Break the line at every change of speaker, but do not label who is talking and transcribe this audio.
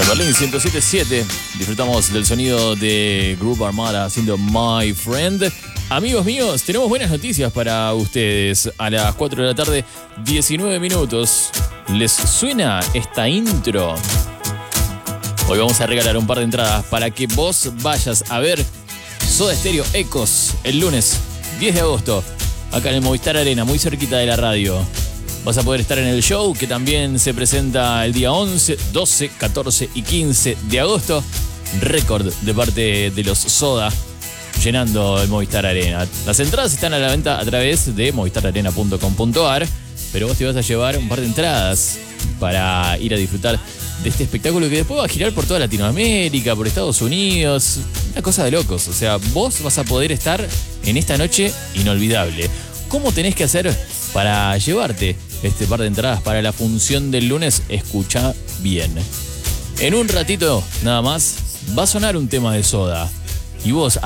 Berlín 107.7. Disfrutamos del sonido de Grupo Armada haciendo My Friend. Amigos míos, tenemos buenas noticias para ustedes. A las 4 de la tarde, 19 minutos. ¿Les suena esta intro? Hoy vamos a regalar un par de entradas para que vos vayas a ver Soda Stereo Ecos el lunes 10 de agosto, acá en el Movistar Arena, muy cerquita de la radio. Vas a poder estar en el show que también se presenta el día 11, 12, 14 y 15 de agosto. Récord de parte de los Soda, llenando el Movistar Arena. Las entradas están a la venta a través de movistararena.com.ar, pero vos te vas a llevar un par de entradas para ir a disfrutar de este espectáculo que después va a girar por toda Latinoamérica, por Estados Unidos. Una cosa de locos. O sea, vos vas a poder estar en esta noche inolvidable. ¿Cómo tenés que hacer para llevarte este par de entradas para la función del lunes? Escucha bien. En un ratito, nada más, va a sonar un tema de Soda. Y vos